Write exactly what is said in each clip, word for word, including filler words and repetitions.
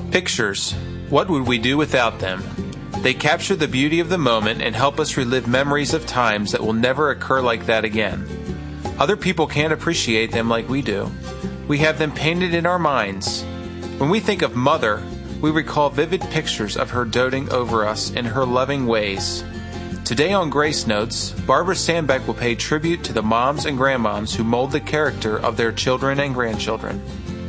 Pictures. What would we do without them? They capture the beauty of the moment and help us relive memories of times that will never occur like that again. Other people can't appreciate them like we do. We have them painted in our minds. When we think of Mother, we recall vivid pictures of her doting over us in her loving ways. Today on Grace Notes, Barbara Sandbeck will pay tribute to the moms and grandmoms who mold the character of their children and grandchildren.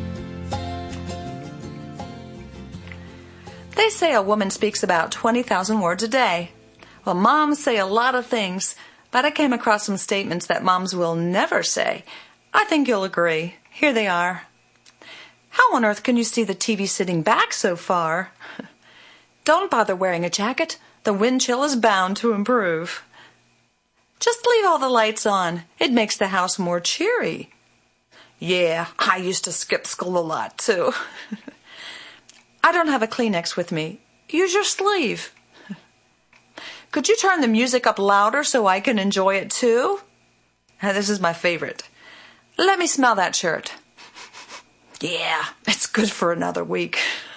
They say a woman speaks about twenty thousand words a day. Well, moms say a lot of things, but I came across some statements that moms will never say. I think you'll agree. Here they are. How on earth can you see the T V sitting back so far? Don't bother wearing a jacket. The wind chill is bound to improve. Just leave all the lights on. It makes the house more cheery. Yeah, I used to skip school a lot, too. I don't have a Kleenex with me. Use your sleeve. Could you turn the music up louder so I can enjoy it, too? This is my favorite. Let me smell that shirt. Yeah, it's good for another week.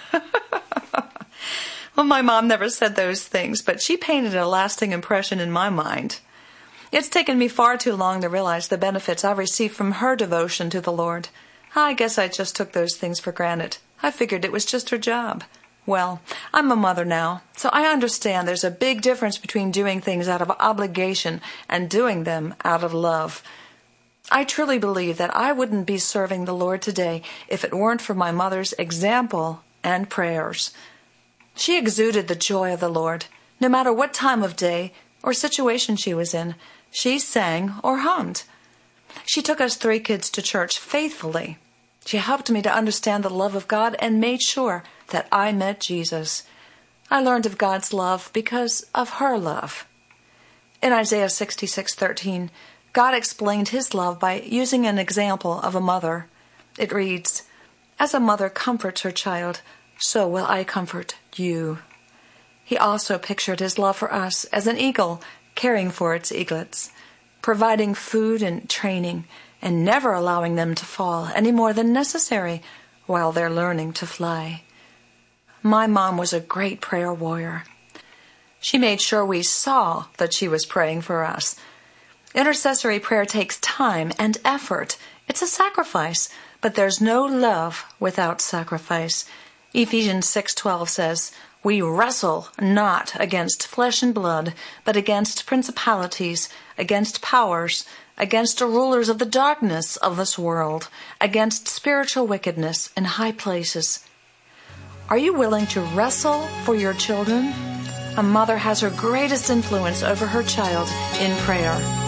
Well, my mom never said those things, but she painted a lasting impression in my mind. It's taken me far too long to realize the benefits I've received from her devotion to the Lord. I guess I just took those things for granted. I figured it was just her job. Well, I'm a mother now, so I understand there's a big difference between doing things out of obligation and doing them out of love. I truly believe that I wouldn't be serving the Lord today if it weren't for my mother's example and prayers. She exuded the joy of the Lord. No matter what time of day or situation she was in, she sang or hummed. She took us three kids to church faithfully. She helped me to understand the love of God and made sure that I met Jesus. I learned of God's love because of her love. In Isaiah sixty-six thirteen, God explained his love by using an example of a mother. It reads, "As a mother comforts her child, so will I comfort you." He also pictured his love for us as an eagle caring for its eaglets, providing food and training, and never allowing them to fall any more than necessary while they're learning to fly. My mom was a great prayer warrior. She made sure we saw that she was praying for us. Intercessory prayer takes time and effort. It's a sacrifice, but there's no love without sacrifice. Ephesians six twelve says, "We wrestle not against flesh and blood, but against principalities, against powers, against the rulers of the darkness of this world, against spiritual wickedness in high places." Are you willing to wrestle for your children? A mother has her greatest influence over her child in prayer.